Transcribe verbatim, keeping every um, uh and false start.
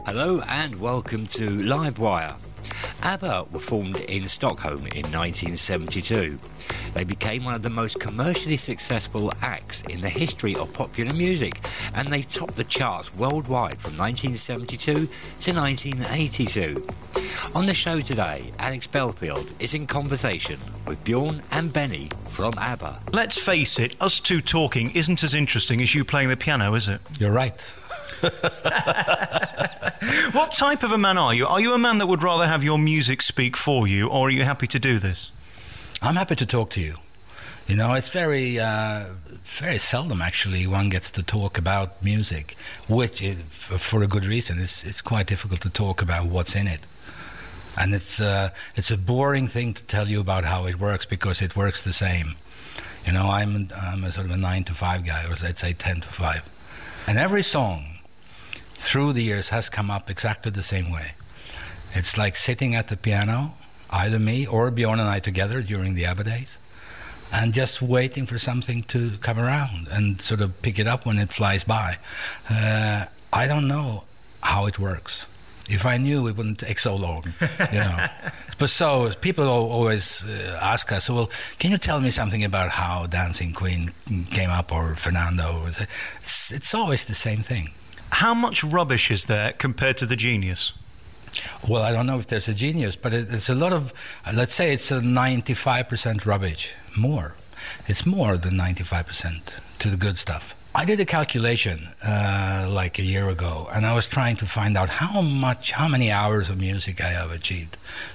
Hello and welcome to Livewire. ABBA were formed in Stockholm in nineteen seventy-two. They became one of the most commercially successful acts in the history of popular music, and they topped the charts worldwide from nineteen seventy-two to nineteen eighty-two. On the show today, Alex Belfield is in conversation with Bjorn and Benny from ABBA. Let's face it, us two talking isn't as interesting as you playing the piano, is it? You're right. What type of a man are you? Are you a man that would rather have your music speak for you, or are you happy to do this? I'm happy to talk to you. You know, it's very, uh, very seldom actually one gets to talk about music, which is, for a good reason. It's it's quite difficult to talk about what's in it. And it's uh, it's a boring thing to tell you about how it works, because it works the same. You know, I'm I'm a sort of a nine to five guy, or I'd say ten to five. And every song through the years has come up exactly the same way. It's like sitting at the piano, either me or Bjorn and I together during the ABBA days, and just waiting for something to come around and sort of pick it up when it flies by. Uh, I don't know how it works. If I knew, it wouldn't take so long, you know. But so people always uh, ask us, well, can you tell me something about how Dancing Queen came up, or Fernando? It's, it's always the same thing. How much rubbish is there compared to the genius? Well, I don't know if there's a genius, but it, it's a lot of, uh, let's say it's a ninety-five percent rubbish. More. It's more than ninety-five percent to the good stuff. I did a calculation uh, like a year ago, and I was trying to find out how much, how many hours of music I have achieved